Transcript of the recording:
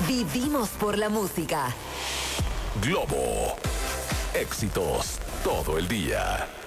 Vivimos por la música. Globo. Éxitos todo el día.